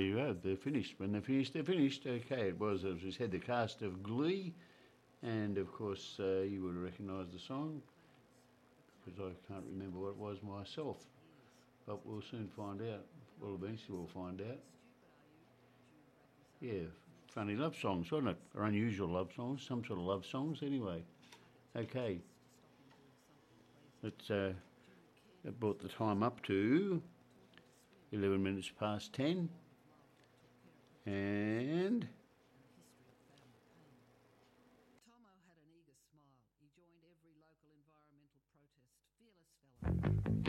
There you go. They're finished. When they're finished, they're finished. Okay, it was, as we said, the cast of Glee. And, of course, you would recognise the song because I can't remember what it was myself. But we'll soon find out. Well, eventually we'll find out. Yeah, funny love songs, wasn't it? Or unusual love songs, some sort of love songs anyway. Okay, let's, that brought the time up to 11 minutes past 10. And Tomo had an eager smile. He joined every local environmental protest. Fearless fellow.